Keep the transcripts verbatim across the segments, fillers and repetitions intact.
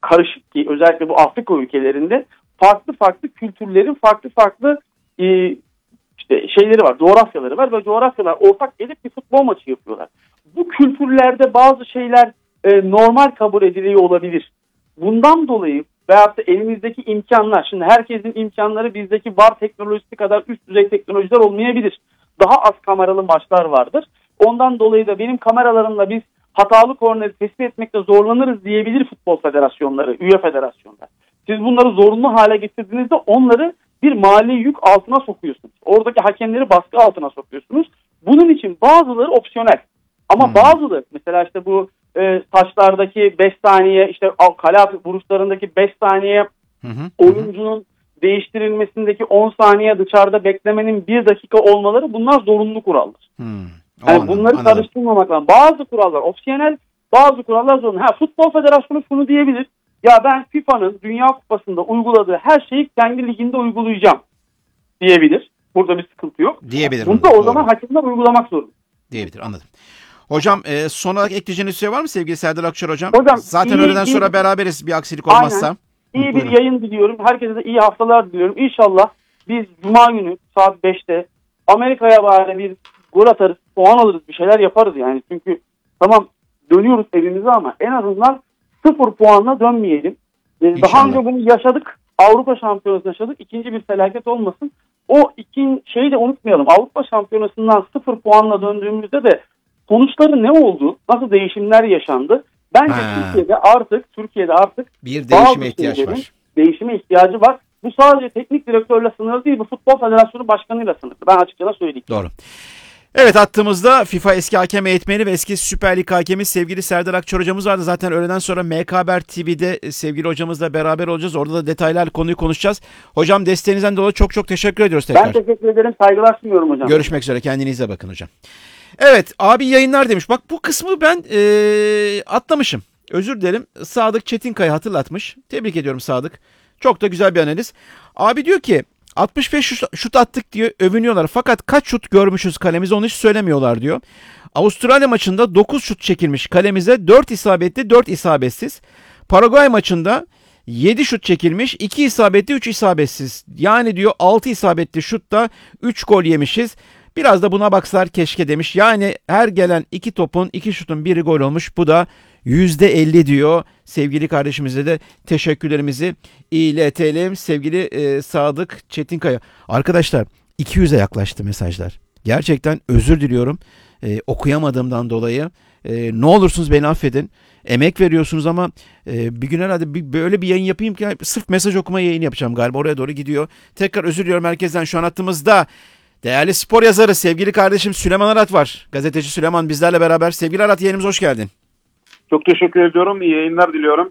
karışık ki özellikle bu Afrika ülkelerinde farklı farklı kültürlerin farklı farklı e, işte şeyleri var, coğrafyaları var ve coğrafyalar ortak gelip bir futbol maçı yapıyorlar. Bu kültürlerde bazı şeyler e, normal kabul ediliyor olabilir. Bundan dolayı veyahut da elimizdeki imkanlar, şimdi herkesin imkanları bizdeki VAR teknolojisi kadar üst düzey teknolojiler olmayabilir. Daha az kameralı maçlar vardır. Ondan dolayı da benim kameralarımla biz hatalı korneri tespit etmekte zorlanırız diyebilir futbol federasyonları, üye federasyonlar. Siz bunları zorunlu hale getirdiğinizde onları bir mali yük altına sokuyorsunuz. Oradaki hakemleri baskı altına sokuyorsunuz. Bunun için bazıları opsiyonel. Ama hmm. bazıları mesela işte bu e, taçlardaki beş saniye, işte kale vuruşlarındaki beş saniye, hı hı. oyuncunun değiştirilmesindeki on saniye dışarıda beklemenin bir dakika olmaları, bunlar zorunlu kurallar. Hmm. Yani anladım, bunları anladım. Karıştırmamak lazım. Bazı kurallar opsiyonel, bazı kurallar zorunlu. Ha, Futbol Federasyonu şunu diyebilir. Ya ben FIFA'nın Dünya Kupası'nda uyguladığı her şeyi kendi liginde uygulayacağım diyebilir. Burada bir sıkıntı yok. Diyebilir. Bunu da o zaman hakemler uygulamak zorunda. Diyebilir, anladım. Hocam e, son olarak ekleyeceğiniz şey var mı sevgili Serdar Akçar hocam? Hocam zaten iyi, öğleden iyi, sonra beraberiz bir aksilik olmazsa. Aynen. İyi bir yayın diliyorum. Herkese de iyi haftalar diliyorum. İnşallah biz Cuma günü saat beşte Amerika'ya bari bir gol atarız, puan alırız, bir şeyler yaparız yani. Çünkü tamam dönüyoruz evimize ama en azından sıfır puanla dönmeyelim. Ee, daha önce bunu yaşadık. Avrupa Şampiyonası yaşadık. İkinci bir felaket olmasın. O iki şeyi de unutmayalım. Avrupa Şampiyonası'ndan sıfır puanla döndüğümüzde de sonuçları ne oldu? Nasıl değişimler yaşandı? Bence ha. Türkiye'de artık Türkiye'de artık bir değişime ihtiyaç var. Değişime ihtiyacı var. Bu sadece teknik direktörle sınırlı değil, bu Futbol Federasyonu Başkanı'yla sınırlı. Ben açıkça söyleyeyim. Doğru. Evet, hattımızda FIFA eski hakem eğitmeni ve eski Süper Lig hakemi sevgili Serdar Akçar hocamız vardı. Zaten öğleden sonra M K Haber T V'de sevgili hocamızla beraber olacağız. Orada da detaylarla konuyu konuşacağız. Hocam desteğinizden dolayı çok çok teşekkür ediyoruz tekrar. Ben teşekkür ederim. Saygılar sunuyorum hocam. Görüşmek üzere. Kendinize bakın hocam. Evet, abi yayınlar demiş. Bak bu kısmı ben ee, atlamışım. Özür dilerim. Sadık Çetinkaya hatırlatmış. Tebrik ediyorum Sadık. Çok da güzel bir analiz. Abi diyor ki altmış beş şut, şut attık diyor, övünüyorlar. Fakat kaç şut görmüşüz kalemize onu hiç söylemiyorlar diyor. Avustralya maçında dokuz şut çekilmiş kalemize, dört isabetli, dört isabetsiz. Paraguay maçında yedi şut çekilmiş, iki isabetli, üç isabetsiz. Yani diyor altı isabetli şutta üç gol yemişiz. Biraz da buna baksalar keşke demiş. Yani her gelen iki topun, iki şutun biri gol olmuş. Bu da yüzde elli diyor. Sevgili kardeşimize de teşekkürlerimizi iletelim. Sevgili e, Sadık Çetinkaya. Arkadaşlar iki yüze yaklaştı mesajlar. Gerçekten özür diliyorum. E, okuyamadığımdan dolayı. E, ne olursunuz beni affedin. Emek veriyorsunuz ama e, bir gün herhalde bir, böyle bir yayın yapayım ki sırf mesaj okuma yayını yapacağım galiba. Oraya doğru gidiyor. Tekrar özür diliyorum herkesten. Şu an hattımızda değerli spor yazarı sevgili kardeşim Süleyman Arat var. Gazeteci Süleyman bizlerle beraber. Sevgili Arat, yayınımıza hoş geldin. Çok teşekkür ediyorum. İyi yayınlar diliyorum.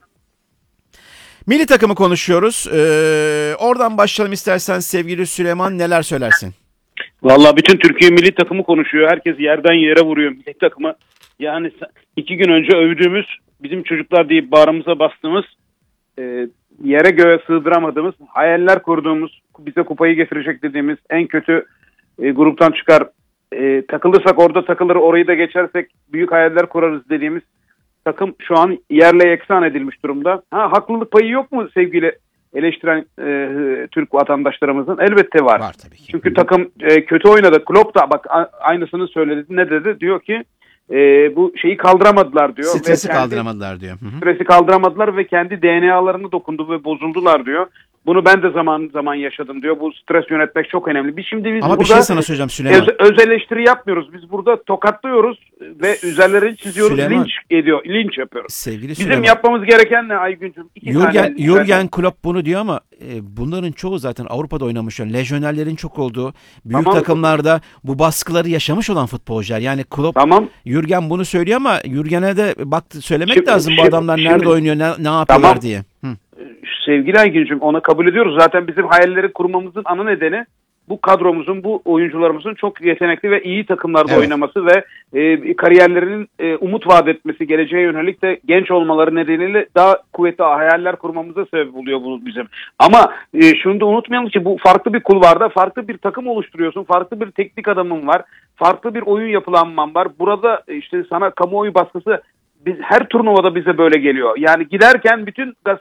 Milli takımı konuşuyoruz. Ee, oradan başlayalım istersen sevgili Süleyman, neler söylersin? Vallahi bütün Türkiye milli takımı konuşuyor. Herkes yerden yere vuruyor milli takımı. Yani iki gün önce övdüğümüz, bizim çocuklar deyip bağrımıza bastığımız, e, yere göğe sığdıramadığımız, hayaller kurduğumuz, bize kupayı getirecek dediğimiz en kötü e, gruptan çıkar. E, takılırsak orada takılır, orayı da geçersek büyük hayaller kurarız dediğimiz takım şu an yerle yeksan edilmiş durumda. Ha, haklılık payı yok mu sevgili eleştiren e, Türk vatandaşlarımızın? Elbette var. Var tabii ki. Çünkü takım e, kötü oynadı. Klopp da bak a, aynısını söyledi. Ne dedi? Diyor ki e, bu şeyi kaldıramadılar diyor. Stresi ve kendi, kaldıramadılar diyor. Hı hı. Stresi kaldıramadılar ve kendi D N A'larını dokundu ve bozuldular diyor. Bunu ben de zaman zaman yaşadım diyor. Bu stres yönetmek çok önemli. Biz şimdi biz Ama burada bir şey sana söyleyeceğim Süleyman. Öz, öz eleştiri yapmıyoruz. Biz burada tokatlıyoruz ve üzerlerini çiziyoruz. Süleyman, linç ediyor, linç yapıyoruz. Sevgili Bizim Süleyman, yapmamız gereken ne Aygüncüm? Jürgen, Jürgen Klopp bunu diyor ama e, bunların çoğu zaten Avrupa'da oynamış. Yani lejyonerlerin çok olduğu, büyük tamam. takımlarda bu baskıları yaşamış olan futbolcular. Yani Klopp, tamam. Jürgen bunu söylüyor ama Jürgen'e de bak söylemek şimdi, lazım şimdi, bu adamlar şimdi, nerede oynuyor, ne, ne yapıyorlar tamam. diye. Hı. Sevgili Aygüncüm, onu kabul ediyoruz. Zaten bizim hayalleri kurmamızın ana nedeni bu kadromuzun, bu oyuncularımızın çok yetenekli ve iyi takımlarda evet. oynaması ve e, kariyerlerinin e, umut vaat etmesi, geleceğe yönelik de genç olmaları nedeniyle daha kuvvetli hayaller kurmamıza sebep oluyor bu bizim. Ama e, şunu da unutmayalım ki bu farklı bir kulvarda farklı bir takım oluşturuyorsun, farklı bir teknik adamın var, farklı bir oyun yapılanman var. Burada işte sana kamuoyu baskısı, biz her turnuvada bize böyle geliyor. Yani giderken bütün